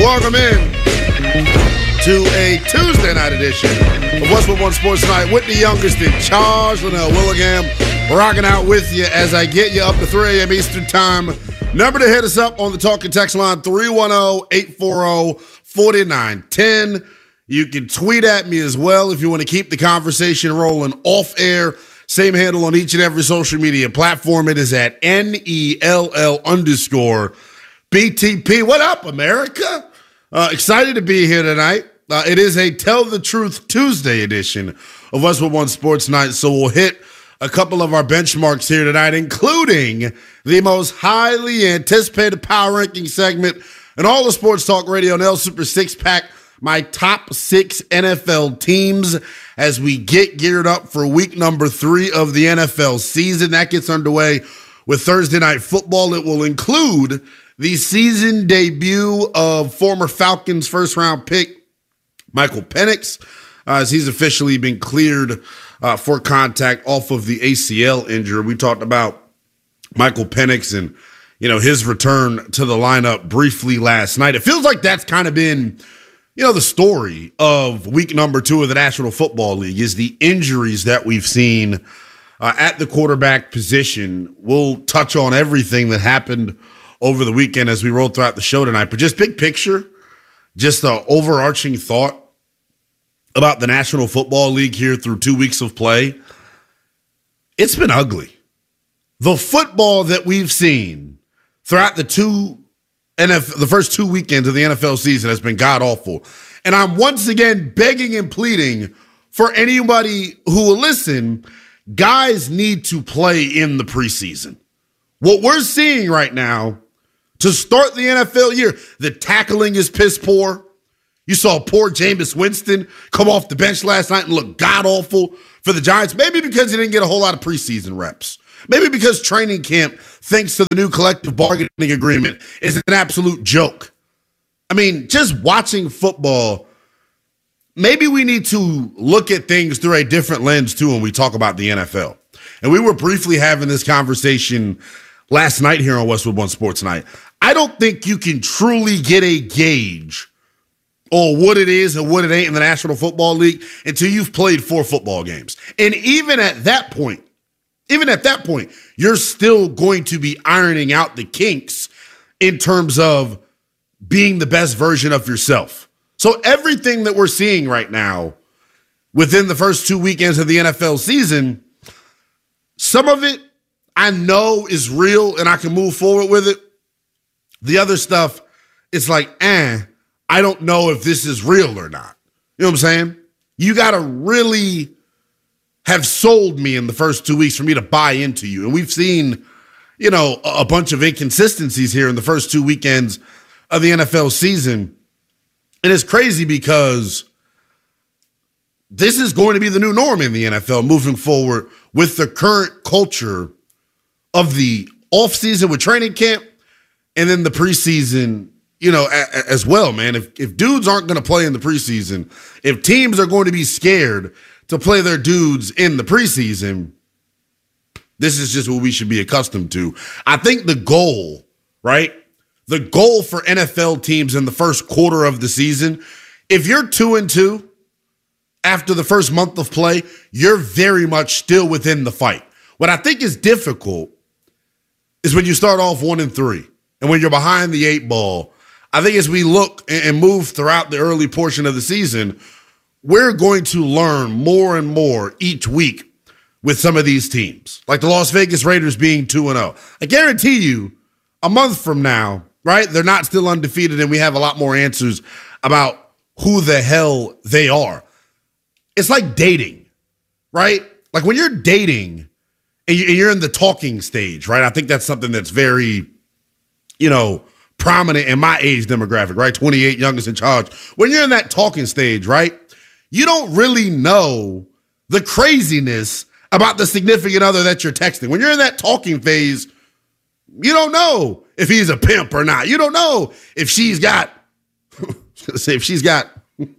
Welcome in to a Tuesday night edition of Westwood One Sports Night with the youngest in charge, Linnell Willingham, rocking out with you as I get you up to 3 a.m. Eastern Time. Number to hit us up on the talking text line, 310-840-4910. You can tweet at me as well if you want to keep the conversation rolling off air. Same handle on each and every social media platform. It is at NELL_BTP. What up, America? Excited to be here tonight. It is a Tell the Truth Tuesday edition of Westwood One Sports Night, so we'll hit a couple of our benchmarks here tonight, including the most highly anticipated power ranking segment in all of sports talk radio, NL Super Six Pack, my top 6 NFL teams as we get geared up for week number 3 of the NFL season. That gets underway with Thursday Night Football. It will include the season debut of former Falcons first-round pick Michael Penix, as he's officially been cleared for contact off of the ACL injury. We talked about Michael Penix and, his return to the lineup briefly last night. It feels like that's kind of been, the story of week number 2 of the National Football League is the injuries that we've seen at the quarterback position. We'll touch on everything that happened over the weekend as we roll throughout the show tonight. But just big picture, just the overarching thought about the National Football League here through 2 weeks of play. It's been ugly. The football that we've seen throughout the first 2 weekends of the NFL season has been god-awful. And I'm once again begging and pleading for anybody who will listen, guys need to play in the preseason. What we're seeing right now to start the NFL year, the tackling is piss poor. You saw poor Jameis Winston come off the bench last night and look god-awful for the Giants, maybe because he didn't get a whole lot of preseason reps. Maybe because training camp, thanks to the new collective bargaining agreement, is an absolute joke. I mean, just watching football, maybe we need to look at things through a different lens, too, when we talk about the NFL. And we were briefly having this conversation last night here on Westwood One Sports Night. I don't think you can truly get a gauge on what it is and what it ain't in the National Football League until you've played 4 football games. And even at that point, you're still going to be ironing out the kinks in terms of being the best version of yourself. So everything that we're seeing right now within the first 2 weekends of the NFL season, some of it I know is real and I can move forward with it. The other stuff, it's like, I don't know if this is real or not. You know what I'm saying? You got to really have sold me in the first 2 weeks for me to buy into you. And we've seen, a bunch of inconsistencies here in the first 2 weekends of the NFL season. And it's crazy because this is going to be the new norm in the NFL moving forward with the current culture of the offseason with training camp and then the preseason, as well, man. If dudes aren't going to play in the preseason, if teams are going to be scared to play their dudes in the preseason, this is just what we should be accustomed to. I think the goal, right? The goal for NFL teams in the first quarter of the season, if you're 2-2 after the first month of play, you're very much still within the fight. What I think is difficult is when you start off 1-3 and when you're behind the 8 ball. I think as we look and move throughout the early portion of the season, we're going to learn more and more each week with some of these teams, like the Las Vegas Raiders being 2-0. I guarantee you a month from now, right, they're not still undefeated and we have a lot more answers about who the hell they are. It's like dating, right? Like when you're dating and you're in the talking stage, right? I think that's something that's very, prominent in my age demographic, right? 28, youngest in charge. When you're in that talking stage, right? You don't really know the craziness about the significant other that you're texting. When you're in that talking phase, you don't know if he's a pimp or not. You don't know if she's got, she's got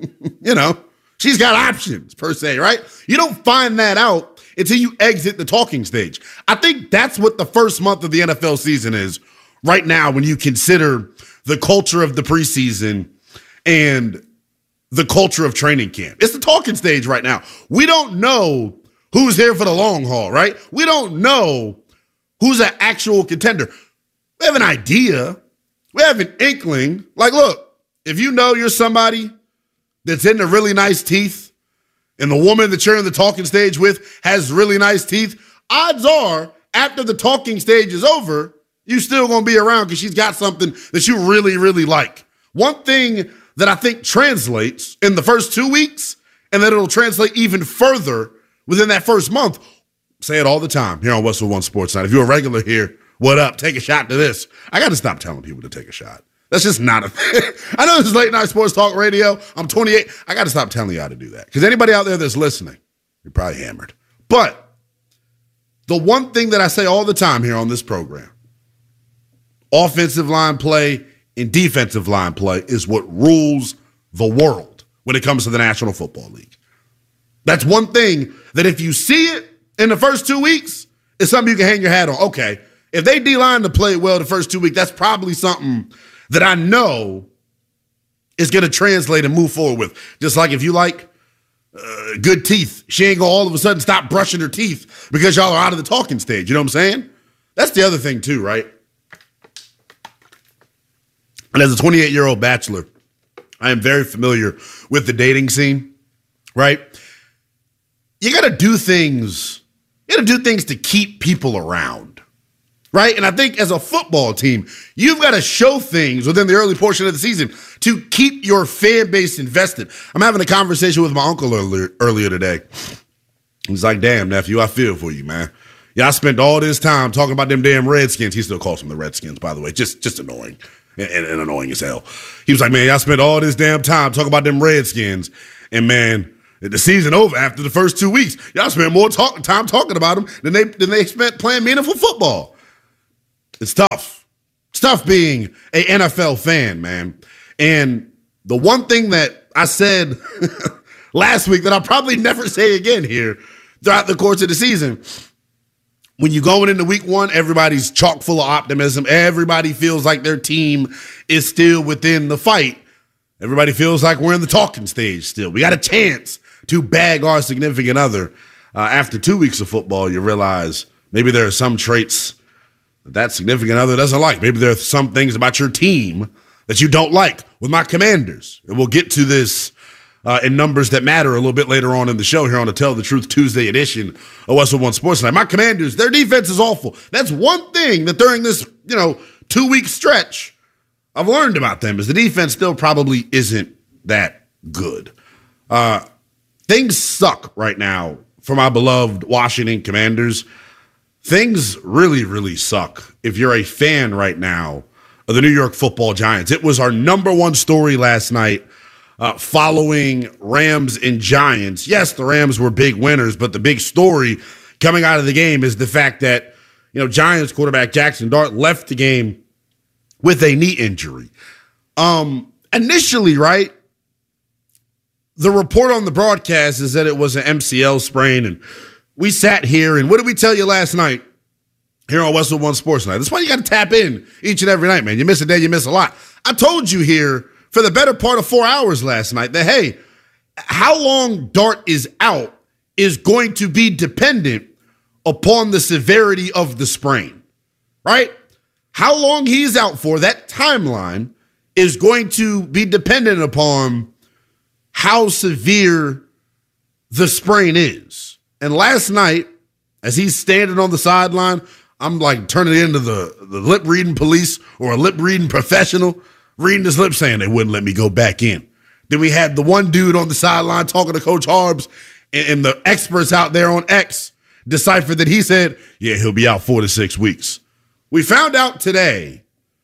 options per se, right? You don't find that out until you exit the talking stage. I think that's what the first month of the NFL season is right now when you consider the culture of the preseason and the culture of training camp. It's the talking stage right now. We don't know who's here for the long haul, right? We don't know who's an actual contender. We have an idea. We have an inkling. Like, look, if you know you're somebody that's into really nice teeth and the woman that you're in the talking stage with has really nice teeth, odds are after the talking stage is over, you still going to be around because she's got something that you really, really like. One thing that I think translates in the first 2 weeks and that it'll translate even further within that first month. Say it all the time here on Westwood One Sports Night. If you're a regular here, what up? Take a shot to this. I got to stop telling people to take a shot. That's just not a thing. I know this is late night sports talk radio. I'm 28. I got to stop telling you how to do that. Because anybody out there that's listening, you're probably hammered. But the one thing that I say all the time here on this program, offensive line play and defensive line play is what rules the world when it comes to the National Football League. That's one thing that if you see it in the first 2 weeks, it's something you can hang your hat on. Okay, if they D-line to play well the first 2 weeks, that's probably something that I know is going to translate and move forward with. Just like if you like good teeth, she ain't going to all of a sudden stop brushing her teeth because y'all are out of the talking stage. You know what I'm saying? That's the other thing too, right? And as a 28-year-old bachelor, I am very familiar with the dating scene, right? You got to do things. You got to do things to keep people around, right? And I think as a football team, you've got to show things within the early portion of the season to keep your fan base invested. I'm having a conversation with my uncle earlier today. He's like, damn, nephew, I feel for you, man. Yeah, I spent all this time talking about them damn Redskins. He still calls them the Redskins, by the way. Just annoying and annoying as hell. He was like, man, y'all spent all this damn time talking about them Redskins. And, man, the season over after the first 2 weeks. Y'all spent more time talking about them than they spent playing meaningful football. It's tough. It's tough being an NFL fan, man. And the one thing that I said last week that I'll probably never say again here throughout the course of the season, when you're going into week one, everybody's chock full of optimism. Everybody feels like their team is still within the fight. Everybody feels like we're in the talking stage still. We got a chance to bag our significant other. After 2 weeks of football, you realize maybe there are some traits that significant other doesn't like. Maybe there are some things about your team that you don't like. With my Commanders, and we'll get to this in Numbers That Matter a little bit later on in the show here on the Tell the Truth Tuesday edition of Westwood One Sports Night. My Commanders, their defense is awful. That's one thing that during this 2 week stretch I've learned about them is the defense still probably isn't that good. Things suck right now for my beloved Washington Commanders. Things really, really suck if you're a fan right now of the New York Football Giants. It was our number one story last night following Rams and Giants. Yes, the Rams were big winners, but the big story coming out of the game is the fact that Giants quarterback Jackson Dart left the game with a knee injury. Initially, right, the report on the broadcast is that it was an MCL sprain, and we sat here, and what did we tell you last night here on Westwood One Sports Night? That's why you got to tap in each and every night, man. You miss a day, you miss a lot. I told you here for the better part of 4 hours last night that, hey, how long Dart is out is going to be dependent upon the severity of the sprain, right? How long he's out for, that timeline is going to be dependent upon how severe the sprain is. And last night, as he's standing on the sideline, I'm like turning it into the lip reading police or a lip reading professional, reading his lips saying they wouldn't let me go back in. Then we had the one dude on the sideline talking to Coach Harbs, and the experts out there on X deciphered that he said, yeah, he'll be out 4 to 6 weeks. We found out today,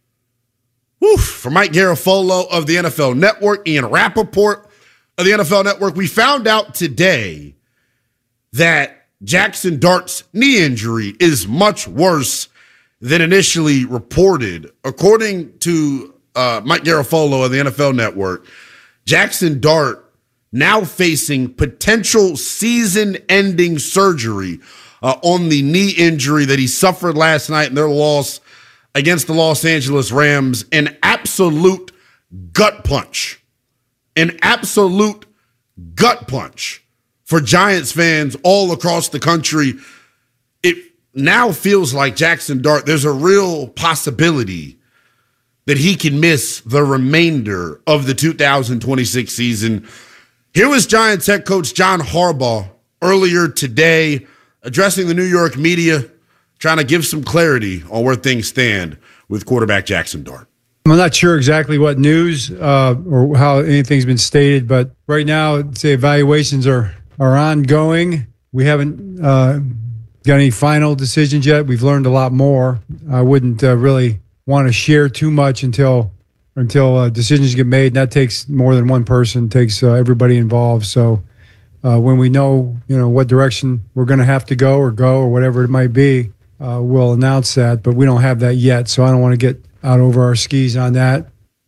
from Mike Garafolo of the NFL Network, Ian Rappaport of the NFL Network, we found out today that Jackson Dart's knee injury is much worse than initially reported. According to Mike Garafolo of the NFL Network, Jackson Dart now facing potential season-ending surgery on the knee injury that he suffered last night in their loss against the Los Angeles Rams. An absolute gut punch an absolute gut punch for Giants fans all across the country. It now feels like Jackson Dart, there's a real possibility that he can miss the remainder of the 2026 season. Here was Giants head coach John Harbaugh earlier today addressing the New York media, trying to give some clarity on where things stand with quarterback Jackson Dart. I'm not sure exactly what news or how anything's been stated, but right now, I'd say evaluations are ongoing. We haven't got any final decisions yet. We've learned a lot more. I wouldn't really want to share too much until decisions get made. And that takes more than one person, takes everybody involved. So when we know, what direction we're going to have to go or whatever it might be, we'll announce that. But we don't have that yet, so I don't want to get out over our skis on that.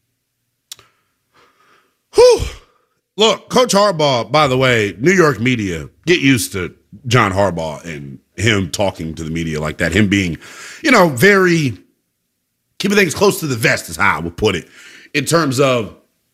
Whew. Look, Coach Harbaugh, by the way, New York media, get used to John Harbaugh and him talking to the media like that. Him being, very keeping things close to the vest is how I would put it in terms of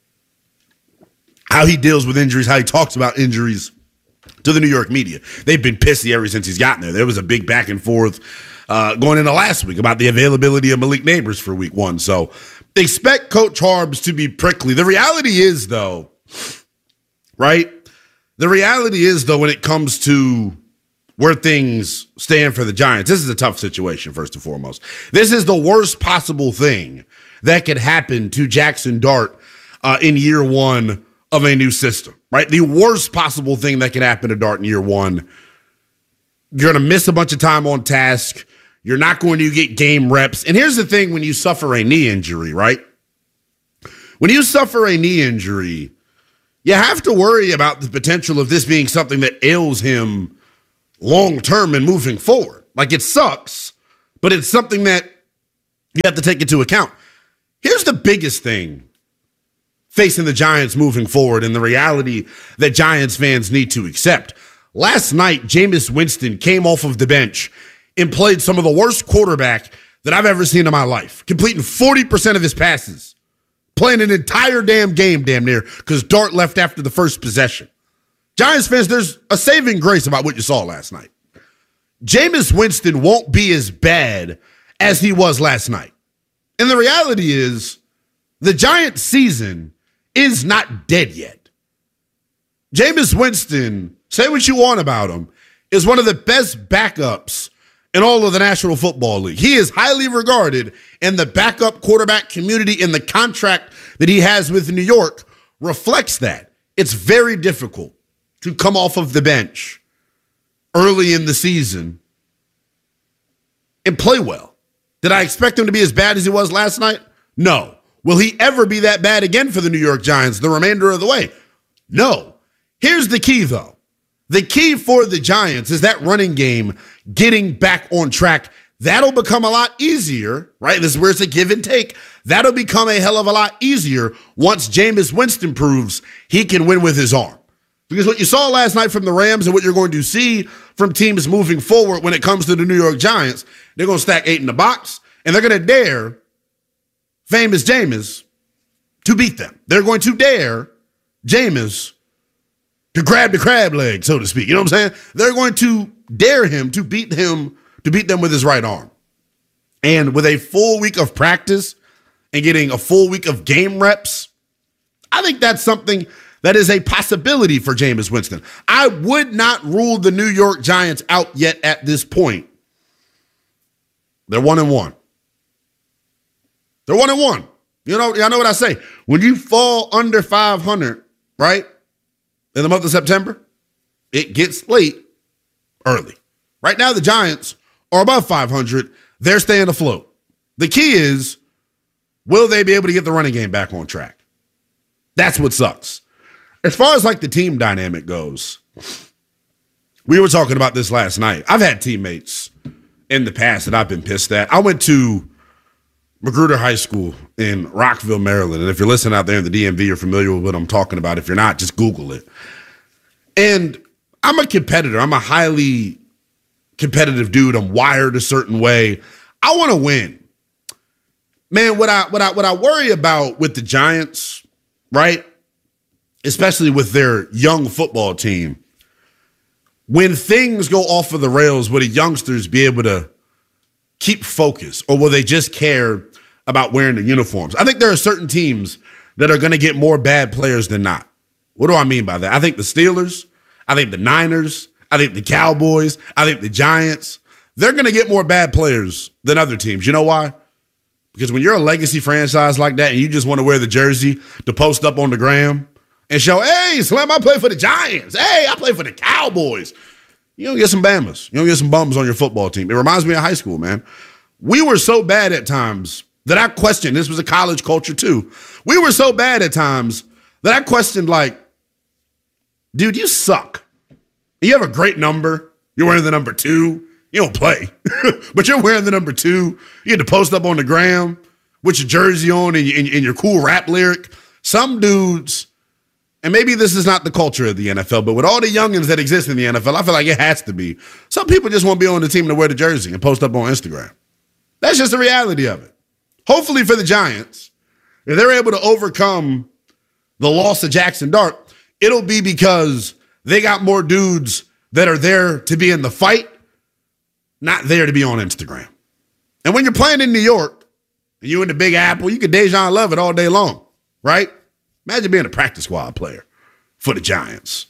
how he deals with injuries, how he talks about injuries to the New York media. They've been pissy ever since he's gotten there. There was a big back and forth going into last week about the availability of Malik Neighbors for week 1. So expect Coach Harbs to be prickly. The reality is, though, right? The reality is, though, when it comes to where things stand for the Giants, this is a tough situation, first and foremost. This is the worst possible thing that could happen to Jackson Dart in year 1 of a new system, right? The worst possible thing that could happen to Dart in year 1. You're going to miss a bunch of time on task. You're not going to get game reps. And here's the thing when you suffer a knee injury, right? When you suffer a knee injury, you have to worry about the potential of this being something that ails him long-term and moving forward. Like, it sucks, but it's something that you have to take into account. Here's the biggest thing facing the Giants moving forward and the reality that Giants fans need to accept. Last night, Jameis Winston came off of the bench and played some of the worst quarterback that I've ever seen in my life, completing 40% of his passes, playing an entire damn game damn near because Dart left after the first possession. Giants fans, there's a saving grace about what you saw last night. Jameis Winston won't be as bad as he was last night. And the reality is the Giants season is not dead yet. Jameis Winston, say what you want about him, is one of the best backups in all of the National Football League. He is highly regarded in the backup quarterback community, and the contract that he has with New York reflects that. It's very difficult to come off of the bench early in the season and play well. Did I expect him to be as bad as he was last night? No. Will he ever be that bad again for the New York Giants the remainder of the way? No. Here's the key, though. The key for the Giants is that running game getting back on track. That'll become a lot easier, right? This is where it's a give and take. That'll become a hell of a lot easier once Jameis Winston proves he can win with his arm. Because what you saw last night from the Rams and what you're going to see from teams moving forward when it comes to the New York Giants, they're going to stack 8 in the box, and they're going to dare famous Jameis to beat them. They're going to dare Jameis to grab the crab leg, so to speak. You know what I'm saying? They're going to dare him to beat them with his right arm. And with a full week of practice and getting a full week of game reps, I think that's something that is a possibility for Jameis Winston. I would not rule the New York Giants out yet at this point. They're 1-1. They're 1-1. Y'all know what I say. When you fall under 500, right, in the month of September, it gets late early. Right now, the Giants are above 500. They're staying afloat. The key is, will they be able to get the running game back on track? That's what sucks. As far as like the team dynamic goes, we were talking about this last night. I've had teammates in the past that I've been pissed at. I went to Magruder High School in Rockville, Maryland. And if you're listening out there in the DMV, you're familiar with what I'm talking about. If you're not, just Google it. And I'm a competitor. I'm a highly competitive dude. I'm wired a certain way. I want to win. Man, what I worry about with the Giants, right, especially with their young football team, when things go off of the rails, will the youngsters be able to keep focus, or will they just care about wearing the uniforms? I think there are certain teams that are going to get more bad players than not. What do I mean by that? I think the Steelers, I think the Niners, I think the Cowboys, I think the Giants, they're going to get more bad players than other teams. You know why? Because when you're a legacy franchise like that and you just want to wear the jersey to post up on the gram and show, hey, Slim, I play for the Giants. Hey, I play for the Cowboys. You don't get some Bamas. You don't get some bums on your football team. It reminds me of high school, man. We were so bad at times that I questioned, this was a college culture too. We were so bad at times that I questioned, like, dude, you suck. You have a great number. You're wearing the number 2. You don't play, but you're wearing the number 2. You get to post up on the gram with your jersey on and your cool rap lyric. Some dudes, and maybe this is not the culture of the NFL, but with all the youngins that exist in the NFL, I feel like it has to be. Some people just want to be on the team to wear the jersey and post up on Instagram. That's just the reality of it. Hopefully for the Giants, if they're able to overcome the loss of Jackson Dart, it'll be because they got more dudes that are there to be in the fight, not there to be on Instagram. And when you're playing in New York and you're in the Big Apple, you can Dejan Love it all day long, right? Imagine being a practice squad player for the Giants.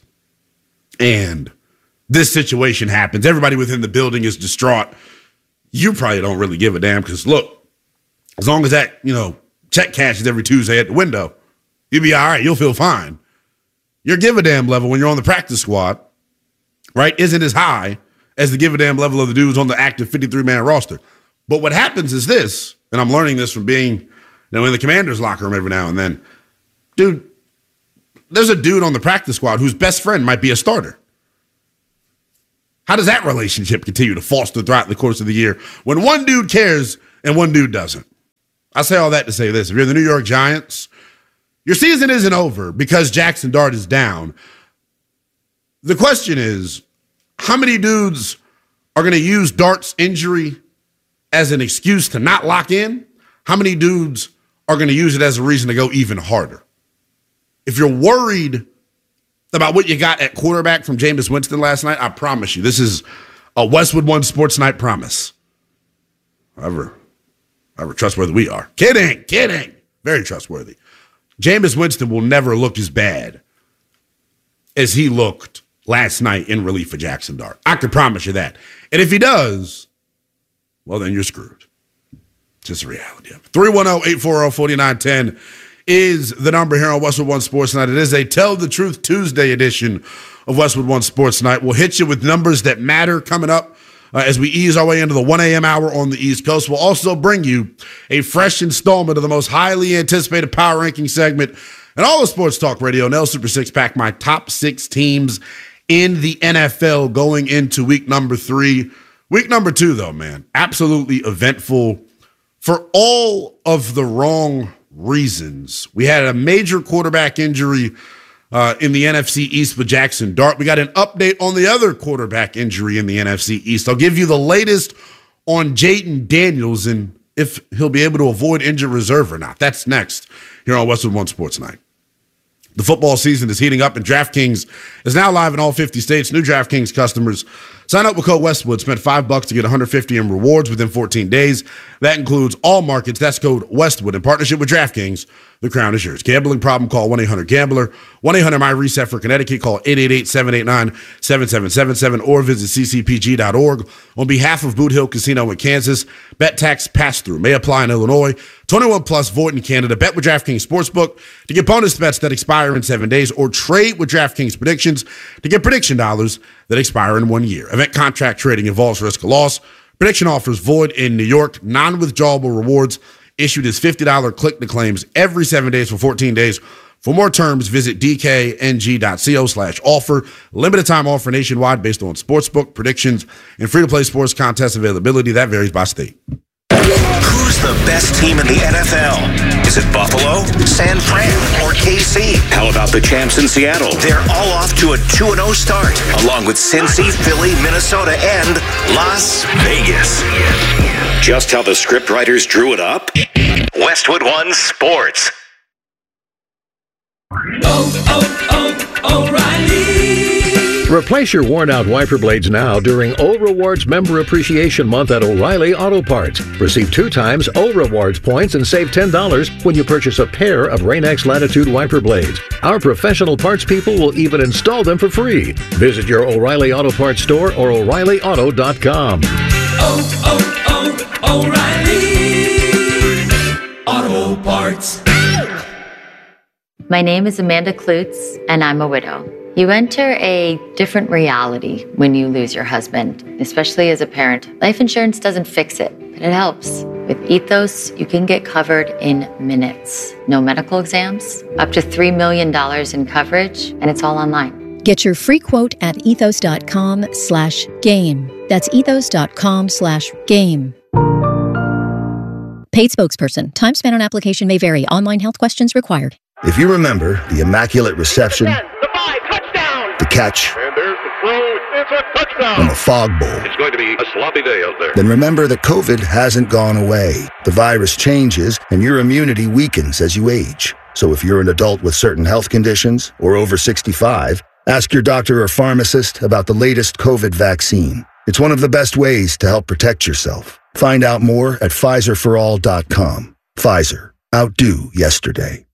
And this situation happens. Everybody within the building is distraught. You probably don't really give a damn because, look, as long as that, check cashes every Tuesday at the window, you'll be all right. You'll feel fine. Your give a damn level when you're on the practice squad, right, isn't as high as the give a damn level of the dudes on the active 53-man roster. But what happens is this, and I'm learning this from being in the Commanders' locker room every now and then. Dude, there's a dude on the practice squad whose best friend might be a starter. How does that relationship continue to foster throughout the course of the year when one dude cares and one dude doesn't? I say all that to say this. If you're the New York Giants, your season isn't over because Jackson Dart is down. The question is, how many dudes are going to use Dart's injury as an excuse to not lock in? How many dudes are going to use it as a reason to go even harder? If you're worried about what you got at quarterback from Jameis Winston last night, I promise you, this is a Westwood One Sports Night promise. However trustworthy we are. Kidding. Very trustworthy. Jameis Winston will never look as bad as he looked last night in relief for Jackson Dart. I can promise you that. And if he does, well, then you're screwed. Just a reality of it. 310-840-4910 is the number here on Westwood One Sports Night. It is a Tell the Truth Tuesday edition of Westwood One Sports Night. We'll hit you with numbers that matter coming up as we ease our way into the 1 a.m. hour on the East Coast. We'll also bring you a fresh installment of the most highly anticipated power ranking segment in all of sports talk radio, Nell Super Six Pack, my top 6 teams in the NFL going into week number 3. Week number 2, though, man, absolutely eventful for all of the wrong reasons. We had a major quarterback injury in the NFC East with Jackson Dart. We got an update on the other quarterback injury in the NFC East. I'll give you the latest on Jayden Daniels and if he'll be able to avoid injured reserve or not. That's next here on Westwood One Sports Night. The football season is heating up, and DraftKings is now live in all 50 states. New DraftKings customers sign up with code Westwood. Spend $5 to get $150 in rewards within 14 days. That includes all markets. That's code Westwood. In partnership with DraftKings, the crown is yours. Gambling problem? Call 1-800-GAMBLER. 1-800-MY-RESET for Connecticut. Call 888-789-7777 or visit ccpg.org. On behalf of Boot Hill Casino in Kansas, bet tax pass-through may apply in Illinois. 21 plus, void in Canada. Bet with DraftKings Sportsbook to get bonus bets that expire in 7 days, or trade with DraftKings Predictions to get prediction dollars that expire in 1 year. Event contract trading involves risk of loss. Prediction offers void in New York. Non-withdrawable rewards issued as $50 click-to-claims every 7 days for 14 days. For more terms, visit dkng.co/offer. Limited time offer nationwide based on sportsbook predictions and free-to-play sports contest availability. That varies by state. Who's the best team in the NFL? Is it Buffalo, San Fran, or KC? How about the champs in Seattle? They're all off to a 2-0 start, along with Cincy, Philly, Minnesota, and Las Vegas. Just how the scriptwriters drew it up? Westwood One Sports. Oh, oh, oh. Replace your worn-out wiper blades now during O Rewards Member Appreciation Month at O'Reilly Auto Parts. Receive 2 times O Rewards points and save $10 when you purchase a pair of Rain-X Latitude wiper blades. Our professional parts people will even install them for free. Visit your O'Reilly Auto Parts store or O'ReillyAuto.com. O'Reilly Auto Parts. My name is Amanda Klutz, and I'm a widow. You enter a different reality when you lose your husband, especially as a parent. Life insurance doesn't fix it, but it helps. With Ethos, you can get covered in minutes. No medical exams, up to $3 million in coverage, and it's all online. Get your free quote at ethos.com/game. That's ethos.com/game. Paid spokesperson. Time spent on application may vary. Online health questions required. If you remember the immaculate reception, the catch, and there's the throw. It's a touchdown. and the fog bowl, It's going to be a sloppy day out there. then remember that COVID hasn't gone away. The virus changes and your immunity weakens as you age. So if you're an adult with certain health conditions or over 65, ask your doctor or pharmacist about the latest COVID vaccine. It's one of the best ways to help protect yourself. Find out more at PfizerForAll.com. Pfizer. Outdo yesterday.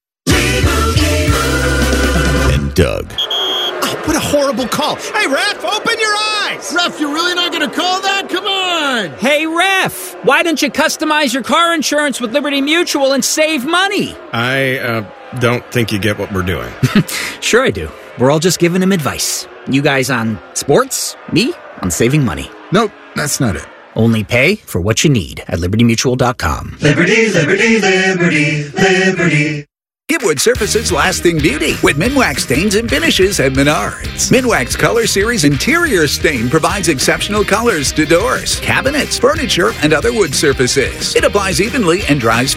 And Doug. What a horrible call. Hey, ref, open your eyes. Ref, you're really not going to call that? Come on. Hey, ref, why don't you customize your car insurance with Liberty Mutual and save money? I don't think you get what we're doing. Sure I do. We're all just giving him advice. You guys on sports, me on saving money. Nope, that's not it. Only pay for what you need at libertymutual.com. Liberty, liberty, liberty, liberty. Give wood surfaces lasting beauty with Minwax stains and finishes at Menards. Minwax Color Series Interior Stain provides exceptional colors to doors, cabinets, furniture, and other wood surfaces. It applies evenly and dries